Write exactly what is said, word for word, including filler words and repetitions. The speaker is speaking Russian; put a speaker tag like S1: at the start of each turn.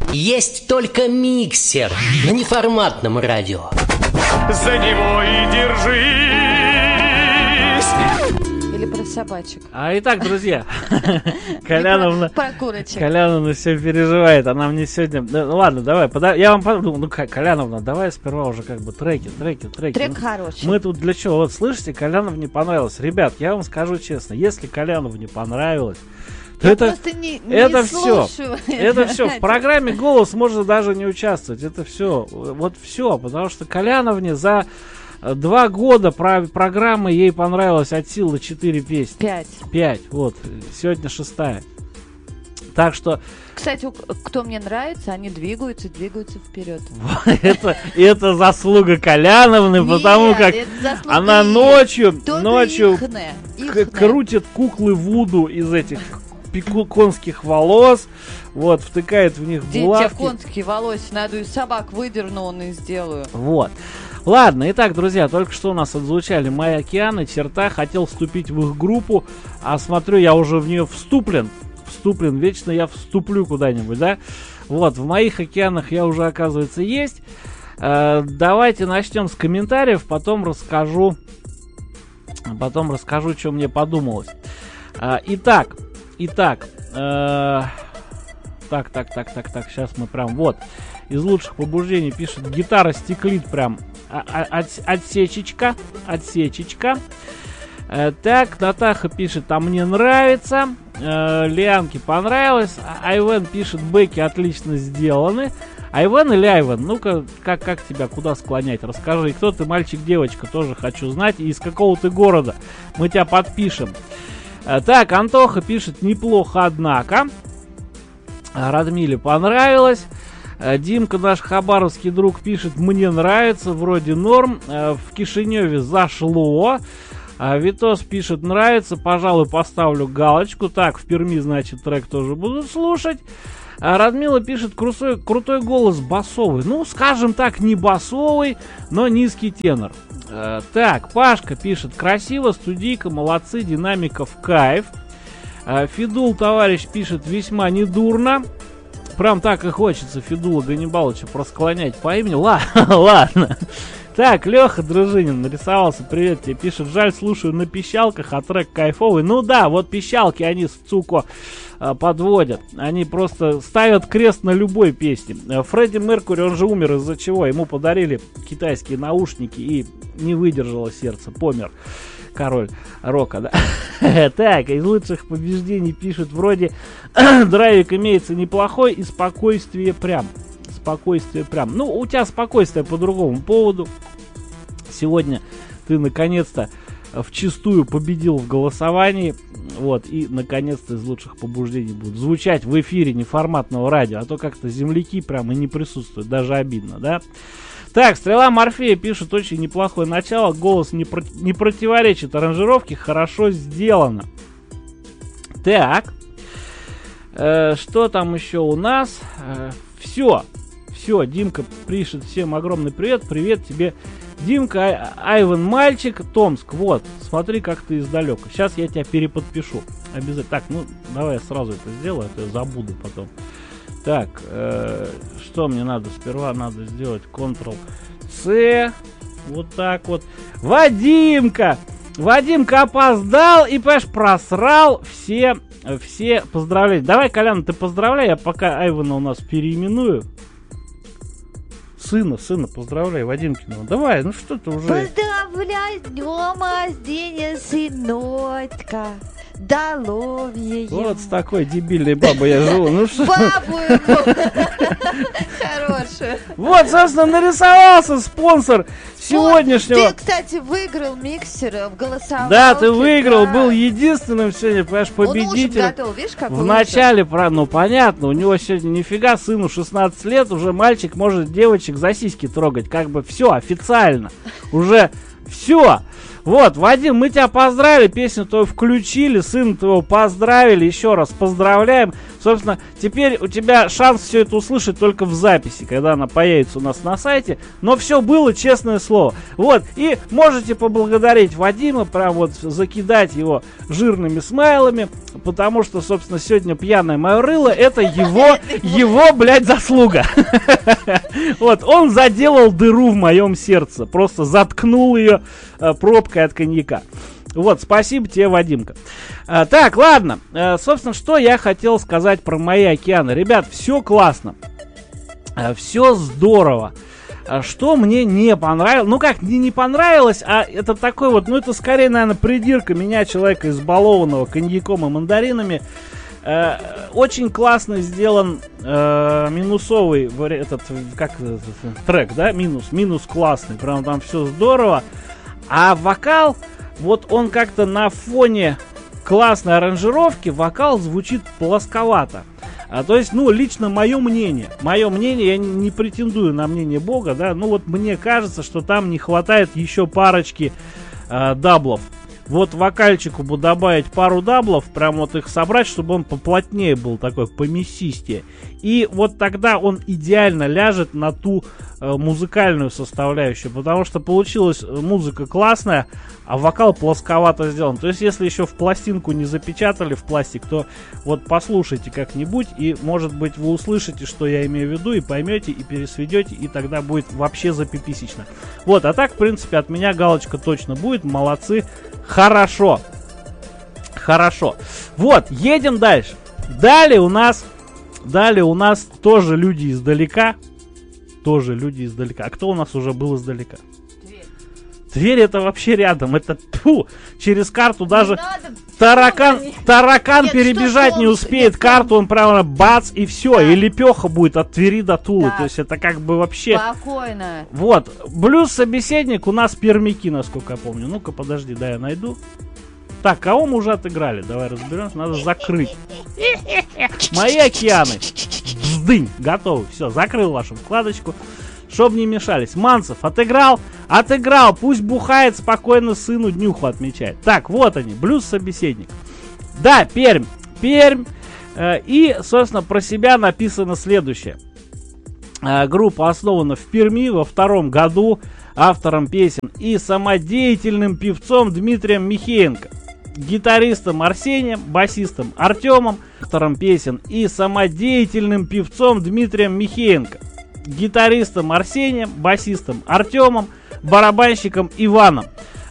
S1: Есть только миксер на неформатном радио.
S2: За него и держись.
S3: Или про собачек.
S4: А итак, друзья, Коляновна,
S3: Про курочек.
S4: Коляновна все переживает. Она мне сегодня... Ну ладно, давай, пода... я вам подумал, ну Коляновна, давай сперва уже как бы треки, треки, треки.
S3: Трек хороший.
S4: Мы тут для чего? Вот слышите, Коляновне понравилось. Ребят, я вам скажу честно, если Коляновне понравилось, то
S3: Я
S4: это,
S3: просто не, не
S4: это все.
S3: слушаю.
S4: Это все. В программе «Голос» можно даже не участвовать. Это все. Вот все. Потому что Коляновне за два года про программы ей понравилось от силы четыре песни.
S3: Пять.
S4: Пять. Вот. Сегодня шестая. Так что...
S3: Кстати, кто мне нравится, они двигаются, двигаются вперед.
S4: это, это заслуга Коляновны, потому как она ночью, ночью
S3: ихне,
S4: к- крутит куклы Вуду из этих конских волос, вот, втыкает в них
S3: Где
S4: булавки.
S3: те конские волосы? Надо и собак выдерну, он и сделаю.
S4: Вот. Ладно, итак, друзья, только что у нас отзвучали «Мои океаны», «Черта», хотел вступить в их группу, а смотрю, я уже в нее вступлен. Вступлен, вечно я вступлю куда-нибудь, да? Вот, в «Моих океанах» я уже, оказывается, есть. Э, давайте начнем с комментариев, потом расскажу, потом расскажу, что мне подумалось. Э, итак, итак, э, так, так, так, так, так, сейчас мы прям, вот, из лучших побуждений пишет: гитара стеклит прям, от, отсечечка, отсечечка. Э, так, Натаха пишет: а мне нравится. Э, Лианке понравилось. Айвен пишет: бэки отлично сделаны. Айвен или Айвен? Ну-ка, как, как тебя, куда склонять? Расскажи, кто ты, мальчик, девочка, тоже хочу знать. И из какого ты города? Мы тебя подпишем. Э, так, Антоха пишет: неплохо, однако. Радмиле понравилось. Э, Димка, наш хабаровский друг, пишет: мне нравится, вроде норм. Э, в Кишиневе зашло. А Витос пишет: нравится, пожалуй, поставлю галочку. Так, в Перми, значит, трек тоже буду слушать. А Радмила пишет: крутой, крутой голос, басовый. Ну, скажем так, не басовый, но низкий тенор. А, так, Пашка пишет: красиво, студийка, молодцы, динамика в кайф. А, Фидул, товарищ, пишет: весьма недурно. Прям так и хочется Фидула Ганнибалыча просклонять по имени. Ладно, ладно. Так, Леха Дружинин нарисовался, привет тебе, пишет: жаль, слушаю на пищалках, а трек кайфовый. Ну да, вот пищалки они, сука, подводят. Они просто ставят крест на любой песне. Фредди Меркьюри, он же умер из-за чего? Ему подарили китайские наушники и не выдержало сердце, помер король рока, да? Так, из лучших побеждений пишут: вроде драйвик имеется неплохой и спокойствие прям. Спокойствие прям. Ну, у тебя спокойствие по другому поводу. Сегодня ты наконец-то вчистую победил в голосовании. Вот, и наконец-то из лучших побуждений будут звучать в эфире неформатного радио. А то как-то земляки прям и не присутствуют. Даже обидно, да? Так, Стрела Морфея пишет: очень неплохое начало. Голос не, про- не противоречит аранжировке. Хорошо сделано. Так. Э, что там еще у нас? Э, все. Все, Димка пишет: всем огромный привет. Привет тебе, Димка. Ай- Айвен мальчик, Томск. Вот, смотри, как ты издалека. Сейчас я тебя переподпишу. Обязательно. Так, ну, давай я сразу это сделаю, а то я забуду потом. Так, э, что мне надо? Сперва надо сделать контрол-C. Вот так вот. Вадимка! Вадимка опоздал и, понимаешь, просрал все, все поздравления. Давай, Колян, ты поздравляй, я пока Айвана у нас переименую. Сына, сына, поздравляй, Вадимкиного. Давай, ну что ты уже...
S3: Поздравляй с днем рождения, сыночка. Здоровья ему.
S4: Вот с такой дебильной бабой я живу. Ну что?
S3: Бабу ему. Хорошую.
S4: Вот, собственно, нарисовался спонсор сегодняшнего...
S3: Ты, кстати, выиграл миксер в голосовалке.
S4: Да, ты выиграл,
S3: да.
S4: Был единственным сегодня, понимаешь, победителем.
S3: Он готов, видишь, как
S4: в начале, про, ну понятно, у него сегодня нифига, сыну шестнадцать лет, уже мальчик может девочек за сиськи трогать, как бы все официально, уже все. Вот, Вадим, мы тебя поздравили, песню твою включили, сына твоего поздравили, еще раз поздравляем. Собственно, теперь у тебя шанс все это услышать только в записи, когда она появится у нас на сайте. Но все было, честное слово. Вот, и можете поблагодарить Вадима, прям вот закидать его жирными смайлами, потому что, собственно, сегодня пьяное мое рыло, это его, его, блядь, заслуга. Вот, он заделал дыру в моем сердце, просто заткнул ее пробкой от коньяка. Вот, спасибо тебе, Вадимка. А, так, ладно. А, собственно, что я хотел сказать про мои океаны. Ребят, все классно. А, все здорово. А, что мне не понравилось? Ну как, не, не понравилось, а это такой вот, ну это скорее, наверное, придирка меня, человека избалованного коньяком и мандаринами. Э, очень классно сделан э, минусовый этот, как этот, трек, да, минус, минус классный, прям там все здорово. А вокал, вот он как-то на фоне классной аранжировки, вокал звучит плосковато. А, то есть, ну, лично мое мнение, мое мнение, я не, не претендую на мнение Бога, да, ну вот мне кажется, что там не хватает еще парочки э, даблов. Вот вокальчику бы добавить пару даблов, прям вот их собрать, чтобы он поплотнее был, такой помесистее. И вот тогда он идеально ляжет на ту э, музыкальную составляющую, потому что получилась музыка классная, а вокал плосковато сделан. То есть, если еще в пластинку не запечатали в пластик, то вот послушайте как-нибудь, и, может быть, вы услышите, что я имею в виду, и поймете, и пересведете, и тогда будет вообще запиписично. Вот, а так, в принципе, от меня галочка точно будет. Молодцы. Хорошо. Хорошо. Вот, едем дальше. Далее у нас... Далее у нас тоже люди издалека. Тоже люди издалека. А кто у нас уже был издалека? Тверь. Тверь это вообще рядом. Это тьфу, через карту даже таракан, таракан Нет, перебежать не успеет Нет, карту. Он прямо бац и все. Да. И лепеха будет от Твери до Тулы. Да. То есть это как бы вообще...
S3: Спокойно.
S4: Вот. Блюз-собеседник у нас пермяки, насколько я помню. Ну-ка, подожди, да, я найду. Так, кого мы уже отыграли? Давай разберемся. Надо закрыть. Мои океаны. Бздынь. Готовы. Все, закрыл вашу вкладочку. Чтоб не мешались. Манцев отыграл? Отыграл. Пусть бухает, спокойно сыну днюху отмечает. Так, вот они. Блюз-собеседник. Да, Пермь. Пермь. Э, и, собственно, про себя написано следующее. Э, группа основана в Перми во втором году. Автором песен и самодеятельным певцом Дмитрием Михеенко. Гитаристом Арсением, басистом Артемом, автором песен и самодеятельным певцом Дмитрием Михеенко, гитаристом Арсением, басистом Артемом, барабанщиком Иваном.